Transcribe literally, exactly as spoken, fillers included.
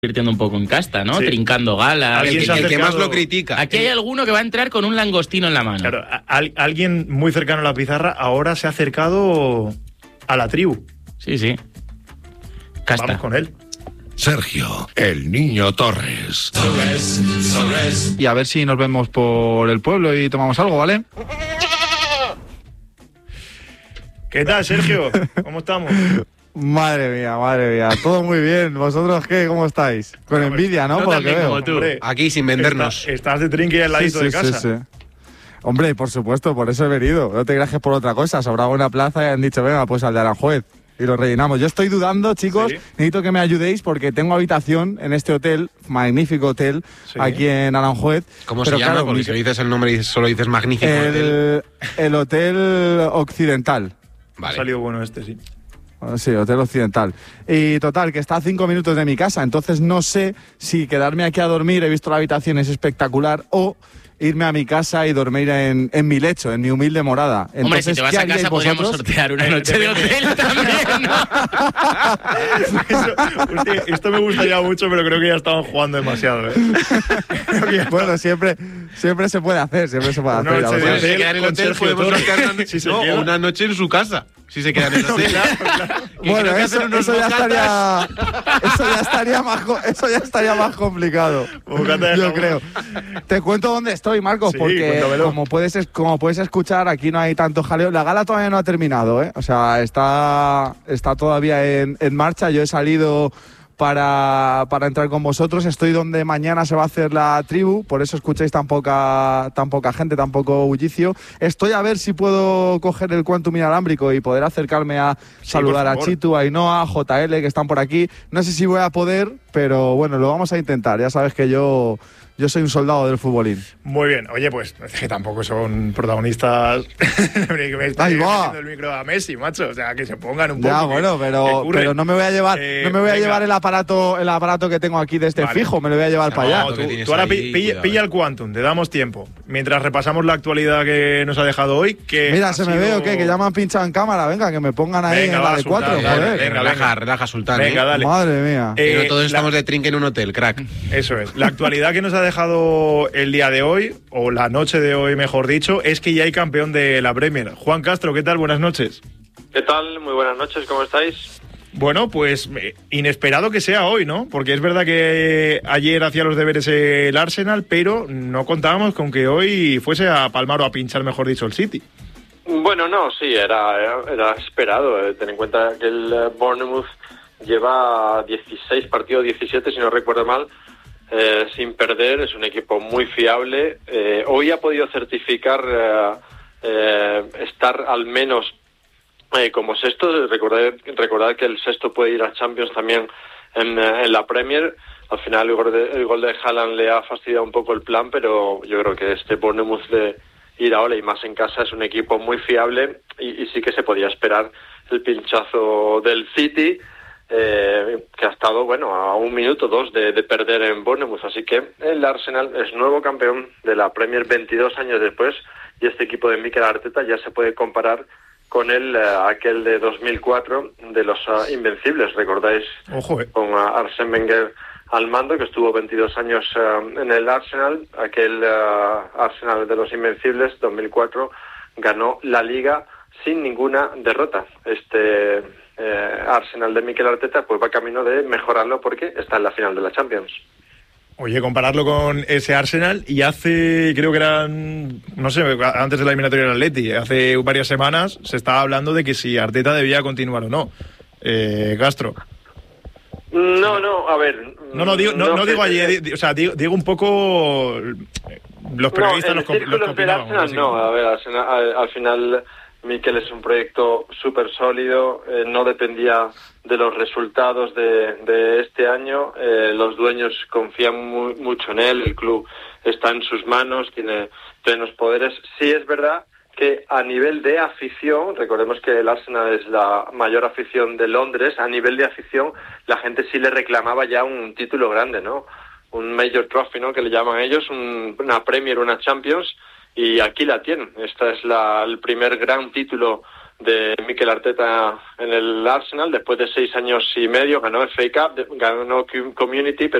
convirtiendo un poco en casta, ¿no? Sí. Trincando galas. El, se ha el que acercado- más lo critica. Aquí hay alguno que va a entrar con un langostino en la mano. Claro, a- al- alguien muy cercano a la pizarra ahora se ha acercado a la tribu. Sí, sí. Casta. Vamos con él. Sergio, el niño Torres. Y a ver si nos vemos por el pueblo y tomamos algo, ¿vale? ¿Qué tal, Sergio? ¿Cómo estamos? Madre mía, madre mía. Todo muy bien. ¿Vosotros qué? ¿Cómo estáis? Con envidia, ¿no? no Por lo tan que bien veo. como tú. Hombre, Aquí sin vendernos. está- estás de trinque al ladito Sí, de sí, casa. sí, sí. Hombre, por supuesto, por eso he venido. No te creas que es por otra cosa. Sobraba una plaza y han dicho, venga, pues al de Aranjuez. Y lo rellenamos. Yo estoy dudando, chicos. Sí. Necesito que me ayudéis porque tengo habitación en este hotel, magnífico hotel, Sí. aquí en Aranjuez. ¿Cómo Pero se llama? claro, Porque mi- si no dices el nombre y solo dices magnífico. hotel. el, el Hotel Occidental. Ha Vale. salido bueno este, sí. Sí, Hotel Occidental. Y total, que está a cinco minutos de mi casa, entonces no sé si quedarme aquí a dormir, he visto la habitación, es espectacular, o irme a mi casa y dormir en, en mi lecho, en mi humilde morada. Entonces, Hombre, si te vas ¿qué a haríais casa podríamos vosotros? sortear una noche de hotel también, ¿no? Eso- hostia, esto me gustaría mucho, pero creo que ya estaban jugando demasiado, ¿eh? Creo que ya Bueno, siempre, siempre se puede hacer, siempre se puede Una hacer. ya noche lo de sabes. Si se hotel queda en el con hotel, Sergio podemos Torres. sortear una, Si se no, queda. una noche en su casa. Si se queda en el hotel. Que Bueno, creo que eso, hacen unos eso ya bocatas. estaría, eso ya estaría más, co- eso ya estaría más complicado. Bocata de Yo jamón. creo. Te cuento dónde estoy, Marcos, Sí, porque cuéntamelo. como puedes, es- como puedes escuchar, aquí no hay tanto jaleo. La gala todavía no ha terminado, ¿eh? O sea, está, está todavía en, en marcha. Yo he salido para, para entrar con vosotros. Estoy donde mañana se va a hacer la tribu, por eso escucháis tan poca, tan poca gente, tan poco bullicio. Estoy a ver si puedo coger el Quantum inalámbrico y poder acercarme a saludar a favor. Chitu, a Ainhoa, a J L, que están por aquí. No sé si voy a poder, pero bueno, lo vamos a intentar. Ya sabes que yo, yo soy un soldado del futbolín. Muy bien. Oye, pues es que tampoco son protagonistas. Que me está Ahí va. metiendo el micro a Messi, macho. O sea, que se pongan un poco. Ya, que- bueno, que pero, curren. pero no me voy a llevar, Eh, no me voy a venga. llevar el aparato, el aparato que tengo aquí de este Vale. fijo, me lo voy a llevar No, para allá. No, que tú, tienes tú ahora ahí, pi- pilla, cuidado, pilla eh. el Quantum, te damos tiempo. Mientras repasamos la actualidad que nos ha dejado hoy. Que Mira, ha se me sido- ve o qué, que ya me han pinchado en cámara, venga, que me pongan ahí Venga, en va, la de Sultán, cuatro, dale, joder. venga, relaja, venga. relaja, Sultán. Venga, ¿eh? dale. Madre mía. Eh, Que no todos la- estamos de trinque en un hotel, crack. Eso es. La actualidad que nos ha dejado el día de hoy, o la noche de hoy, mejor dicho, es que ya hay campeón de la Premier. Juan Castro, ¿qué tal? Buenas noches. ¿Qué tal? Muy buenas noches, ¿cómo estáis? Bueno, pues eh, inesperado que sea hoy, ¿no? Porque es verdad que ayer hacía los deberes el Arsenal, pero no contábamos con que hoy fuese a palmar o a pinchar, mejor dicho, el City. Bueno, no, sí, era, era, era esperado. Eh, ten en cuenta que el eh, Bournemouth lleva dieciséis partidos, diecisiete, si no recuerdo mal, eh, sin perder. Es un equipo muy fiable. Eh, hoy ha podido certificar eh, eh, estar al menos eh, como sexto. Recordad, recordad que el sexto puede ir a Champions también en, eh, en la Premier. Al final el gol, de, el gol de Haaland le ha fastidiado un poco el plan, pero yo creo que este Bournemouth de Iraola y más en casa es un equipo muy fiable y, y sí que se podía esperar el pinchazo del City, eh, que ha estado, bueno, a un minuto, dos de, de perder en Bournemouth. Así que el Arsenal es nuevo campeón de la Premier veintidós años después y este equipo de Mikel Arteta ya se puede comparar con el eh, aquel de dos mil cuatro de los uh, Invencibles, ¿recordáis? Ojo, eh. Con uh, Arsène Wenger al mando, que estuvo veintidós años uh, en el Arsenal. Aquel uh, Arsenal de los Invencibles, dos mil cuatro, ganó la Liga sin ninguna derrota. Este eh, Arsenal de Mikel Arteta pues va camino de mejorarlo porque está en la final de la Champions. Oye, compararlo con ese Arsenal y hace, creo que eran, no sé, antes de la eliminatoria del Atleti, hace varias semanas se estaba hablando de que si Arteta debía continuar o no. Eh, Castro. No, no, a ver... No, no, digo, no, no sé digo si- ayer, di- o sea, digo, digo un poco los periodistas, no, los, en co- los círculos que del opinaban, Arsenal, así. no, a ver, Arsenal, al, al final Mikel es un proyecto súper sólido, eh, no dependía de los resultados de, de este año, eh, los dueños confían mu- mucho en él, el club está en sus manos, tiene plenos poderes. Sí es verdad que a nivel de afición, recordemos que el Arsenal es la mayor afición de Londres, a nivel de afición la gente sí le reclamaba ya un título grande, ¿no? Un Major Trophy, ¿no? Que le llaman ellos, un, una Premier, una Champions, y aquí la tienen. Esta es la, el primer gran título de Mikel Arteta en el Arsenal. Después de seis años y medio ganó F A Cup, ganó Community, pero